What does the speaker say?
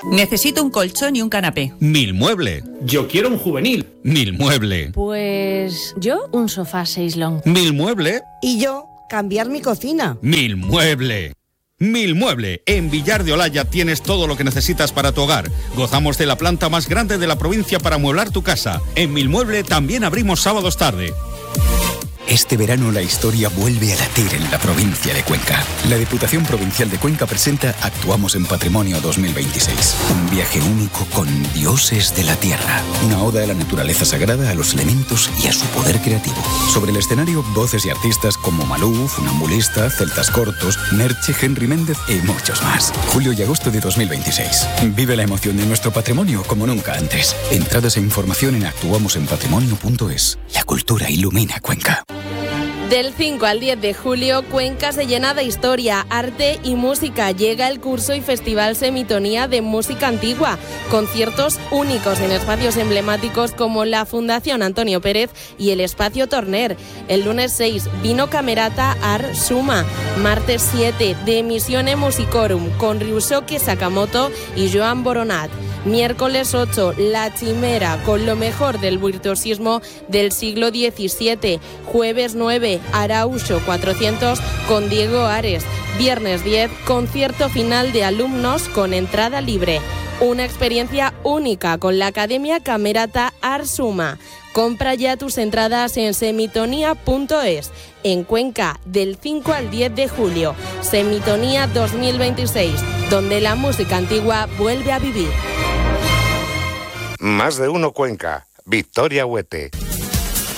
Necesito un colchón y un canapé. Milmueble. Yo quiero un juvenil. Milmueble. Pues yo un sofá 6 long. Milmueble. Y yo cambiar mi cocina. Milmueble. Milmueble. En Villar de Olaya tienes todo lo que necesitas para tu hogar. Gozamos de la planta más grande de la provincia para amueblar tu casa. En Milmueble también abrimos sábados tarde. Este verano la historia vuelve a latir en la provincia de Cuenca. La Diputación Provincial de Cuenca presenta Actuamos en Patrimonio 2026. Un viaje único con dioses de la tierra. Una oda a la naturaleza sagrada, a los elementos y a su poder creativo. Sobre el escenario, voces y artistas como Malú, Funambulista, Celtas Cortos, Merche, Henry Méndez y muchos más. Julio y agosto de 2026. Vive la emoción de nuestro patrimonio como nunca antes. Entradas e información en actuamosenpatrimonio.es. La cultura ilumina Cuenca. Del 5 al 10 de julio, Cuenca se llena de historia, arte y música. Llega el curso y festival Semitonía de música antigua. Conciertos únicos en espacios emblemáticos como la Fundación Antonio Pérez y el Espacio Torner. El lunes 6, Vino Camerata Art Suma. Martes 7, De Missione Musicorum con Ryusuke Sakamoto y Joan Boronat. Miércoles 8, La Chimera, con lo mejor del virtuosismo del siglo XVII. Jueves 9, Araujo 400 con Diego Ares. Viernes 10, concierto final de alumnos con entrada libre. Una experiencia única con la Academia Camerata Art Suma. Compra ya tus entradas en semitonía.es. En Cuenca, del 5 al 10 de julio. Semitonía 2026, donde la música antigua vuelve a vivir. Más de uno Cuenca. Victoria Huete.